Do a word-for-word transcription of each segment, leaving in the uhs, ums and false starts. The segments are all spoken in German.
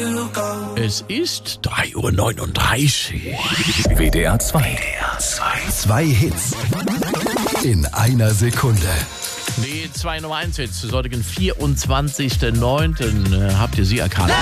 Es ist drei Uhr neununddreißig. W D R zwei. Zwei Hits in einer Sekunde. Die zwei Nummer eins Hits des heutigen vierundzwanzigsten neunten Äh, habt ihr sie erkannt?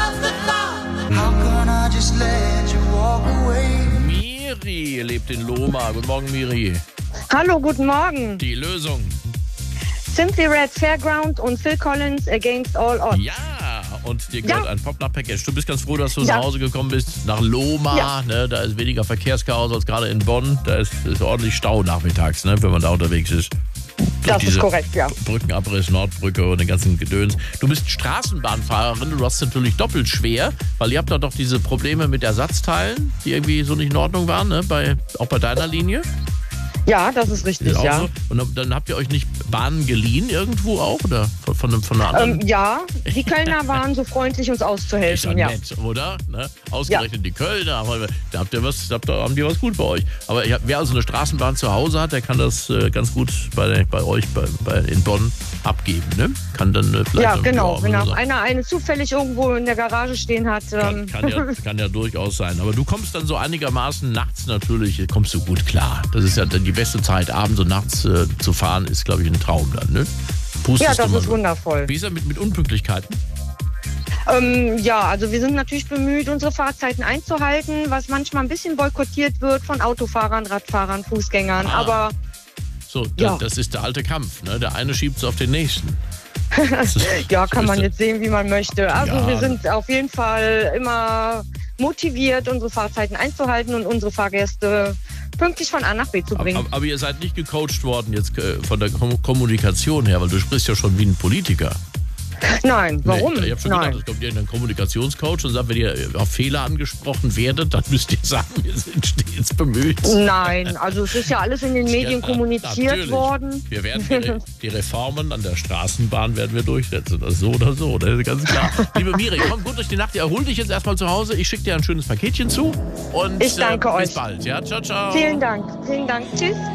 Miri lebt in Lohmar. Guten Morgen, Miri. Hallo, guten Morgen. Die Lösung. Simply Red Fairground und Phil Collins Against All Odds. Ja, und dir gehört Ja. ein Pop-Up-Package. Du bist ganz froh, dass du Ja. nach Hause gekommen bist, nach Lohmar. Ja. Ne, da ist weniger Verkehrschaos als gerade in Bonn. Da ist, ist ordentlich Stau nachmittags, ne, wenn man da unterwegs ist. Das Diese ist korrekt, ja. Brückenabriss, Nordbrücke und den ganzen Gedöns. Du bist Straßenbahnfahrerin, du hast es natürlich doppelt schwer, weil ihr habt da doch diese Probleme mit Ersatzteilen, die irgendwie so nicht in Ordnung waren, ne? bei, auch bei deiner Linie. Ja, das ist richtig, Ist auch ja. so. Und dann, dann habt ihr euch nicht Bahnen geliehen irgendwo auch oder von, von, von einer anderen? Ähm, ja, die Kölner waren so freundlich, uns Ist ja auszuhelfen, ja. nett, oder? Ne? Ausgerechnet die Kölner, aber da habt ihr was, da habt ihr, haben die was gut bei euch. Aber ich, wer also eine Straßenbahn zu Hause hat, der kann das äh, ganz gut bei, bei euch bei, bei, in Bonn abgeben, ne? Kann dann äh, vielleicht Ja, irgendwie genau. auch Wenn so- auch einer eine zufällig irgendwo in der Garage stehen hat. Kann, Ähm, kann, ja, kann ja durchaus sein. Aber du kommst dann so einigermaßen nachts natürlich, kommst du gut klar. Das ist ja dann die beste Zeit, abends und nachts äh, zu fahren, ist, glaube ich, ein Traum dann, ne? Pustest ja, du das mal ist so. wundervoll. Wie ist er mit, mit Unpünktlichkeiten? Ähm, ja, also wir sind natürlich bemüht, unsere Fahrzeiten einzuhalten, was manchmal ein bisschen boykottiert wird von Autofahrern, Radfahrern, Fußgängern. Ah. Aber So, Ja. das, das ist der alte Kampf, ne? Der eine schiebt es auf den nächsten. Das ist- ja, so kann ist man das. jetzt sehen, wie man möchte. Also Ja. wir sind auf jeden Fall immer motiviert, unsere Fahrzeiten einzuhalten und unsere Fahrgäste pünktlich von A nach B zu bringen. Aber, aber ihr seid nicht gecoacht worden jetzt äh, von der Kom- Kommunikation her, weil du sprichst ja schon wie ein Politiker. Nein, warum? Nee, ich habe schon Nein. gedacht, es kommt irgendein Kommunikationscoach und sagt, wenn ihr auf Fehler angesprochen werdet, dann müsst ihr sagen, wir sind stets bemüht. Nein, also es ist ja alles in den Medien Ja, kommuniziert natürlich. worden. Wir werden die, Re die Reformen an der Straßenbahn werden wir durchsetzen. Das ist so oder so, das ist ganz klar. Liebe Miri, komm gut durch die Nacht. Erhol dich jetzt erstmal zu Hause. Ich schicke dir ein schönes Paketchen zu. Und Ich danke äh, bis euch. bald. Ja, ciao, ciao. Vielen Dank, vielen Dank. Tschüss.